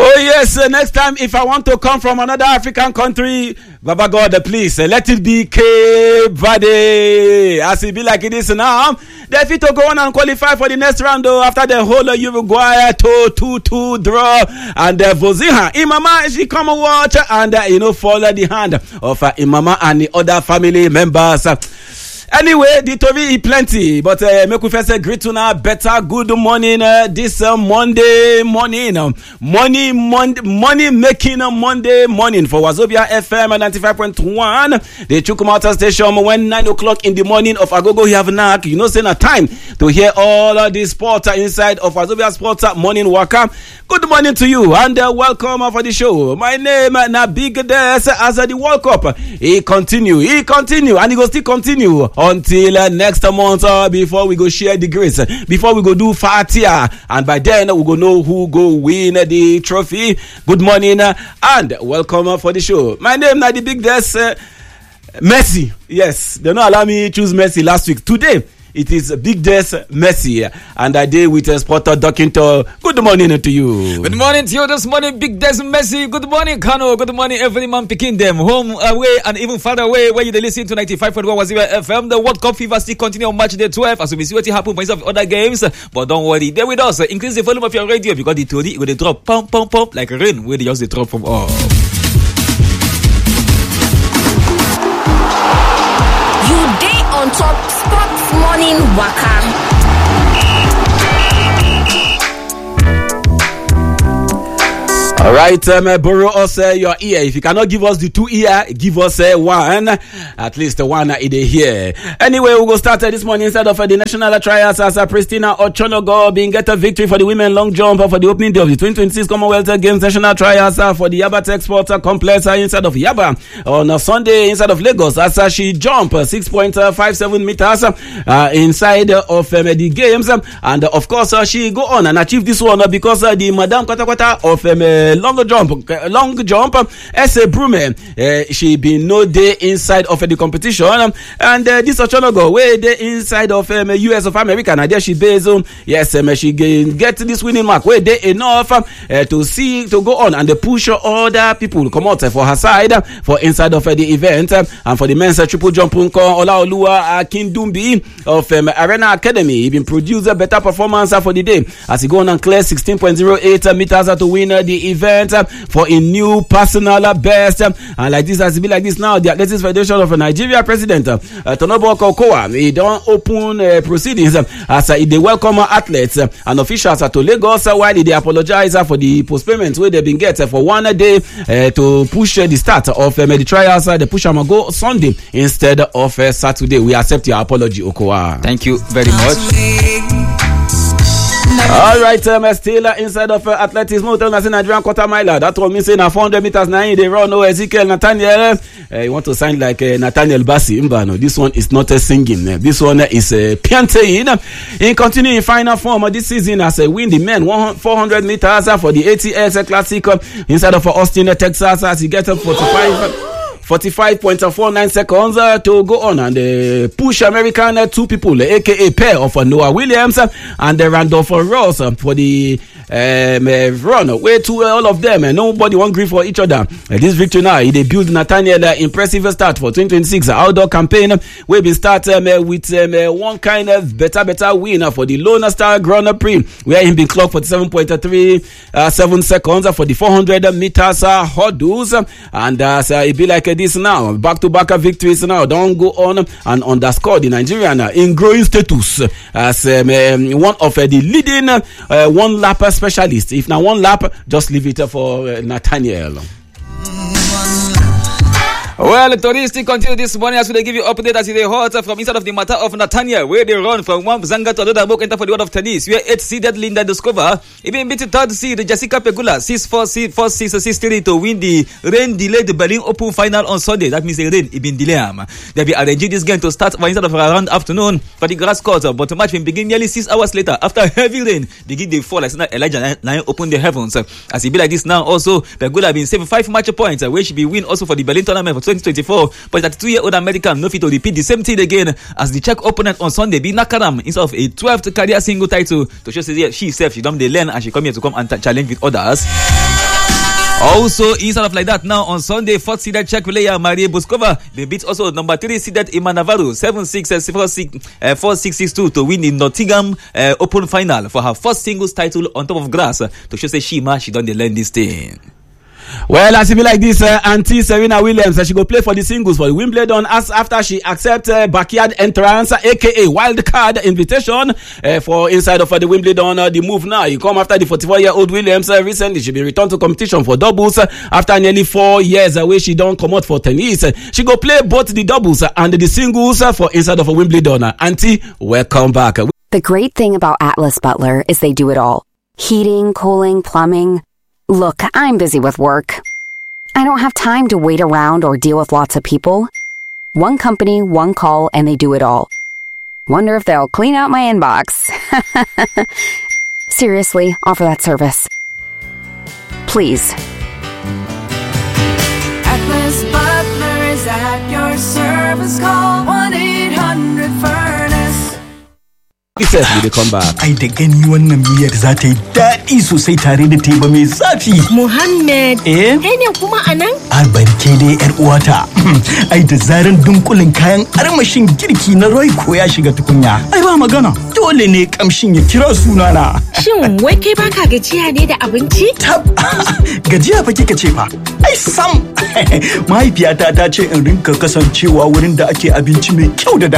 Oh yes, next time if I want to come from another African country, Baba God, please let it be Cape Verde. As it be like it is now, they fit to go on and qualify for the next round though, after the whole Uruguay 2-2 draw, and Vozinha Imama she come and watch and follow the hand of Imama and the other family members. Anyway, the Tory is plenty, but make we first say great to now, better good morning this Monday morning. Money making Monday morning for Wazobia FM 95.1. The Chukwumata station when 9 o'clock in the morning of Agogo Yavnak. You know, say na time to hear all of the sport inside of Wazobia Sports Morning Waka. Good morning to you and welcome for the show. My name na Big Des as the World Cup. He continue and he go still continue until next month before we go share the grace, before we go do Fatia, and by then we go know who go win the trophy. Good morning and welcome for the show. My name na the Big Des Messi. Yes, they don't allow me choose Messi last week. Today it is Big Des Messi, and I did with Sporter Dokinto. Good morning to you. Good morning to you this morning, Big Des Messi. Good morning, Kano. Good morning, every man picking them home, away, and even farther away where you listen to 95.1 Wazobia FM. The World Cup fever still continue on March day 12 as we see what happen for some other games. But don't worry, they're with us. Increase the volume of your radio because the Tori will drop pump like rain where they just drop from all. You day on top. Sports Morning Waka. All right, borrow us your ear. If you cannot give us the 2 ear, give us one. At least one in the here. Anyway, we'll go start this morning instead of the national trials as Pristina Ochonogo being get a victory for the women long jump for the opening day of the 2026 Commonwealth Games national trials for the Yaba Tech Sports Complex inside of Yaba on Sunday inside of Lagos as she jump 6.57 meters inside of the games, and of course she go on and achieve this one because the Madam Kwata of long jump S.A. Brume she been no day inside of the competition, and this Ochonogo where they inside of US of America, and there she based yes she get this winning mark where they enough to go on and they push other people come out for her side for inside of the event. And for the men's triple jump Olaoluwa Akindumbi of Arena Academy, he been produced a better performance for the day as he go on and clear 16.08 meters to win the event for a new personal best. And like this, as it be like this now, the Athletics Federation of Nigeria President Tonobo Kokoa, he don't open proceedings as they welcome athletes and officials to Lagos while they apologize for the postponement where they've been get for 1 day to push the start of the trials. They push them go Sunday instead of Saturday. We accept your apology, Okoa. Thank you very much. All right, still inside of athletics, Nigerian quarter miler. That one means saying 400 meters now they run. No Ezekiel Nathaniel. You want to sound like Nathaniel Bassi? No, this one is not singing. This one is pianting. In continuing final form this season as win the men 400 meters for the ATX Classic inside of Austin, Texas, as he gets 45.49 seconds to go on and push American two people, aka pair of Noah Williams and Randolph Ross for the run. Way to all of them, nobody won't grieve for each other. This victory now, they build Nathaniel impressive start for 2026 outdoor campaign. We will start with one kind of better win for the Lone Star Grand Prix, where he been clocked 47.37 seconds for the 400 meters hurdles, and it be like this now. Back-to-back victories now. Don't go on and underscore the Nigerian in growing status as one of the leading one lap specialists. If now one lap, just leave it for Nathaniel. Well, Toristi continue this morning as they give you update as they hot from inside of the matter of Nathaniel, where they run from one Zanga to another book enter for the world of tennis, where 8th seeded Linda Duskova even beat 3rd seed Jessica Pegula 6-4, 4-6, 6-3 to win the rain delayed Berlin Open final on Sunday. That means the rain it been delayed. They'll be arranging this game to start inside of around afternoon for the grass court, but the match will begin nearly 6 hours later after heavy rain begin the fall. Like Elijah Lion open the heavens. As it be like this now, also Pegula been saved 5 match points, where she be win also for the Berlin tournament for 2024, but that 2-year-old American no fit to repeat the same thing again as the Czech opponent on Sunday be Nakaram instead of a 12th career single title to show she herself she don't learn and she come here to come and challenge with others. Also, instead of like that, now on Sunday, 4th seeded Czech player Maria Buskova, they beat also number 3 seeded Ima Navarro 7-6-4-6-6-2 to win the Nottingham Open final for her first singles title on top of grass to show say she done the learn this thing. Well, as it be like this, Auntie Serena Williams, she go play for the singles for the Wimbledon as after she accept backyard entrance, aka wild card invitation for inside of the Wimbledon. The move now, you come after the 44-year-old Williams recently she been returned to competition for doubles after nearly 4 years away. She don't come out for tennis. She go play both the doubles and the singles for inside of a Wimbledon. Auntie, welcome back. The great thing about Atlas Butler is they do it all. Heating, cooling, plumbing. Look, I'm busy with work. I don't have time to wait around or deal with lots of people. One company, one call, and they do it all. Wonder if they'll clean out my inbox. Seriously, offer that service. Please. Atlas Butler is at your service. Call 1-800-FURNACE. They come back. Ai da gani wannan miyar za ta yi daɗi sosai tare da teba mai zafi. Muhammad, kai ne kuma a nan? Albarke dai yar uwata. Ai da zaran dunkulin kayan armashin girki na Royco ya shiga tukunya. Ai ba magana. Dole ne kamshin ya kira sunana. Shin wai kai baka gajiya ne da abinci? Tab. Gajiya fa kika ce fa. Ai sam. Mahaifiyata ta ce in rinka kasancewa wurin da ake abinci mai kyau da